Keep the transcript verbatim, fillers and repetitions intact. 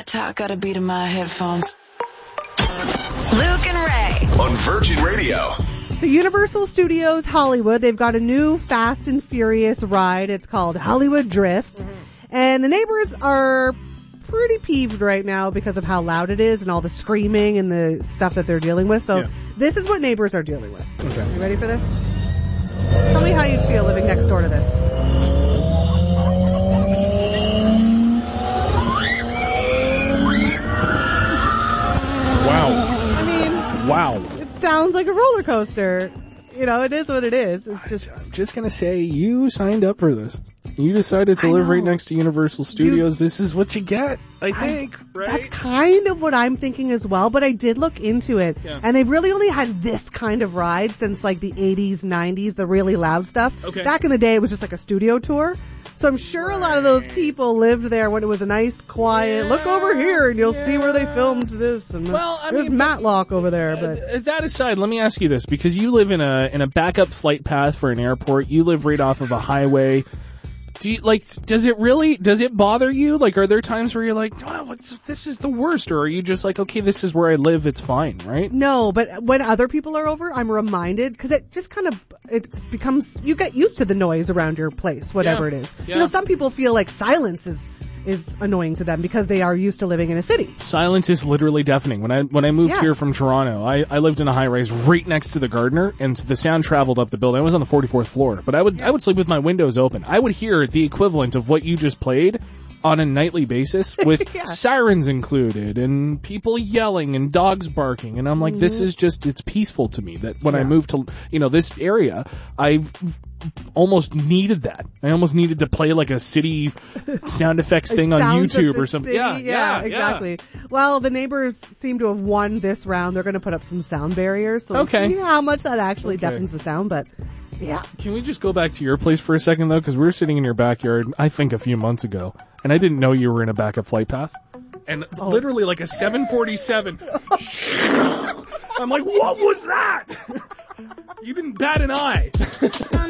that talk gotta be to my headphones. Luke and Ray on Virgin Radio. So Universal Studios Hollywood, they've got a new Fast and Furious ride. It's called Hollywood Drift. Mm-hmm. And the neighbors are pretty peeved right now because of how loud it is and all the screaming and the stuff that they're dealing with. So yeah. This is what neighbors are dealing with. Okay. You ready for this? Tell me how you'd feel living next door to this. Wow. I mean, wow. It sounds like a roller coaster. You know, it is what it is. It's just I'm just going to say, you signed up for this. You decided to I live know. right next to Universal Studios. You, this is what you get, I think, I, right? That's kind of what I'm thinking as well, but I did look into it. Yeah. And they've really only had this kind of ride since like the eighties, nineties, the really loud stuff. Okay. Back in the day, it was just like a studio tour. So I'm sure right. a lot of those people lived there when it was a nice, quiet, yeah, look over here and you'll yeah. see where they filmed this. And well, I there's mean, Matlock over there. But uh, that aside, let me ask you this, because you live in a in a backup flight path for an airport. You live right off of a highway. Do you, like, does it really, does it bother you? Like, are there times where you're like, oh, what's, this is the worst? Or are you just like, okay, this is where I live, it's fine, right? No, but when other people are over, I'm reminded, because it just kind of, it just becomes, you get used to the noise around your place, whatever yeah. it is. Yeah. You know, some people feel like silence is, is annoying to them because they are used to living in a city. Silence is literally deafening. When I when I moved yeah. here from Toronto, I, I lived in a high rise right next to the Gardner, and the sound traveled up the building. I was on the forty-fourth floor, but I would yeah. I would sleep with my windows open. I would hear the equivalent of what you just played on a nightly basis with yeah. sirens included and people yelling and dogs barking, and I'm like, mm-hmm. this is just, it's peaceful to me that when yeah. I moved to, you know, this area, I've almost needed that. I almost needed to play like a city sound effects thing on YouTube or something. Yeah, yeah, yeah, exactly. Yeah. Well, the neighbors seem to have won this round. They're going to put up some sound barriers, so okay. we'll see how much that actually okay. deafens the sound, but yeah. Can we just go back to your place for a second, though? Because we were sitting in your backyard, I think, a few months ago, and I didn't know you were in a backup flight path. And oh. literally like a seven forty-seven. I'm like, what was that? You didn't bat an eye.